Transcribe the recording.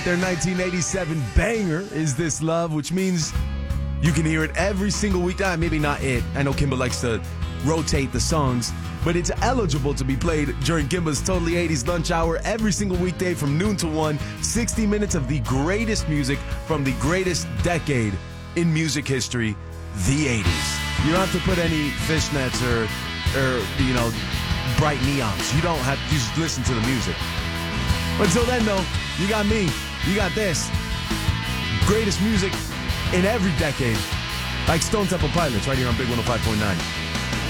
Their 1987 banger is This Love, which means you can hear it every single week. Maybe not it. I know Kimba likes to rotate the songs, but it's eligible to be played during Kimba's Totally 80s lunch hour every single weekday from noon to 1. 60 minutes of the greatest music from the greatest decade in music history, the 80s. You don't have to put any fishnets or bright neons. You don't have to just listen to the music. But until then, though, you got me. You got this. Greatest music in every decade. Like Stone Temple Pilots right here on Big 105.9.